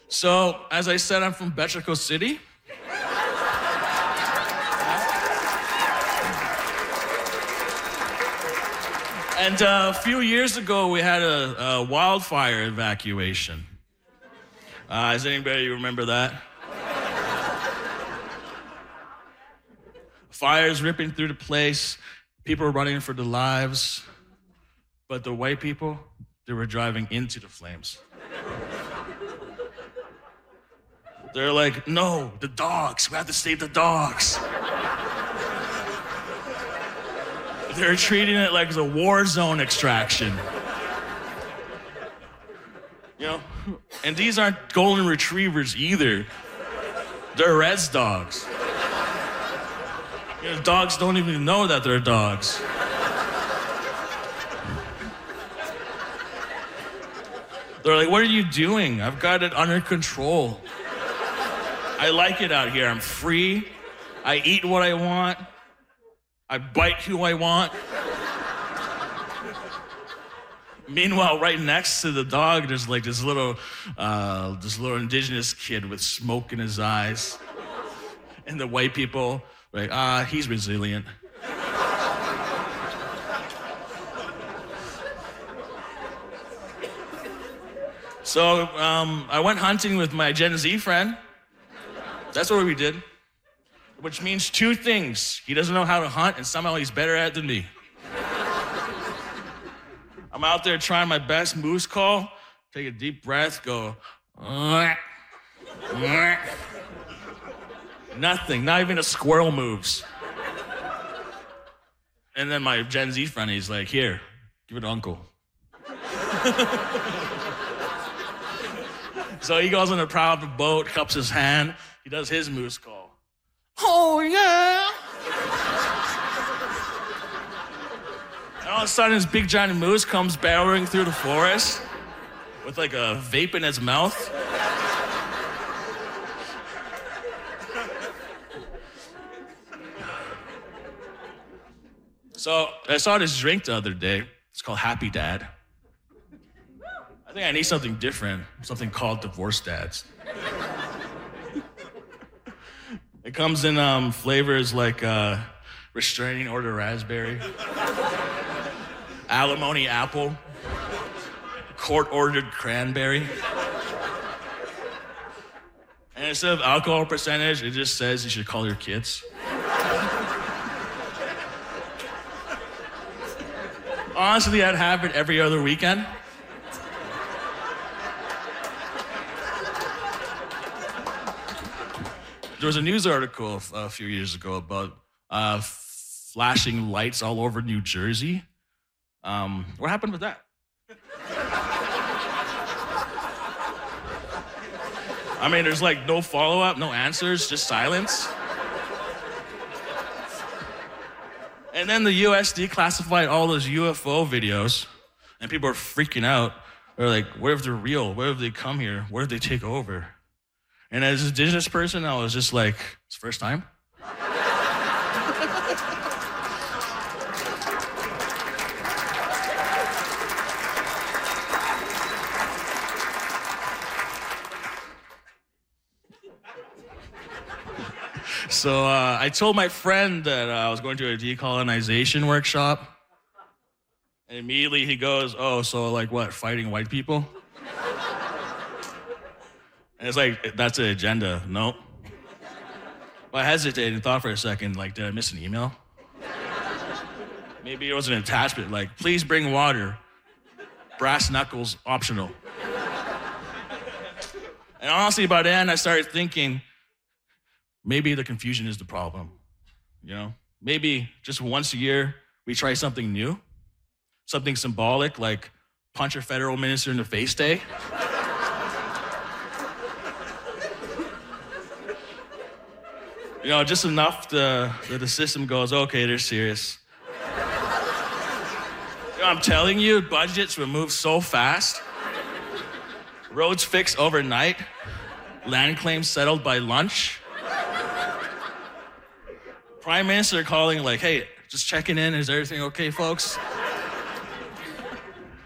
So, as I said, I'm from Betrico City. And a few years ago, we had a wildfire evacuation. Does anybody remember that? Fires ripping through the place, people were running for their lives, but the white people, they were driving into the flames. They're like, no, the dogs, we have to save the dogs. They're treating it like it's a war zone extraction. You know? And these aren't golden retrievers either. They're res dogs. You know, dogs don't even know that they're dogs. They're like, what are you doing? I've got it under control. I like it out here. I'm free. I eat what I want. I bite who I want. Meanwhile, right next to the dog, there's like this little indigenous kid with smoke in his eyes. And the white people are like, he's resilient. So I went hunting with my Gen Z friend. That's what we did. Which means two things. He doesn't know how to hunt, and somehow he's better at it than me. I'm out there trying my best moose call, take a deep breath, go, nothing, not even a squirrel moves. And then my Gen Z friend, he's like, here, give it to uncle. So he goes on the prow of the boat, cups his hand, he does his moose call. Oh, yeah. And all of a sudden, this big giant moose comes barreling through the forest with like a vape in its mouth. So I saw this drink the other day. It's called Happy Dad. I think I need something different, something called Divorce Dads. It comes in flavors like restraining order raspberry, alimony apple, court-ordered cranberry. And instead of alcohol percentage, it just says you should call your kids. Honestly, I'd have it every other weekend. There was a news article a few years ago about flashing lights all over New Jersey. What happened with that? I mean, there's like no follow-up, no answers, just silence. And then the US declassified all those UFO videos, and people are freaking out. They're like, what if they're real? What if they come here? What if they take over? And as an indigenous person, I was just like, it's the first time? So I told my friend that I was going to a decolonization workshop. And immediately he goes, oh, so like what, fighting white people? And it's like, that's the agenda. Nope. Well, I hesitated and thought for a second, like, did I miss an email? Maybe it was an attachment, like, please bring water. Brass knuckles optional. And honestly, by then, I started thinking, maybe the confusion is the problem. You know? Maybe just once a year, we try something new. Something symbolic, like punch a federal minister in the face day. You know, just enough that the system goes, okay, they're serious. You know, I'm telling you, budgets will move so fast. Roads fixed overnight. Land claims settled by lunch. Prime Minister calling like, hey, just checking in, is everything okay, folks?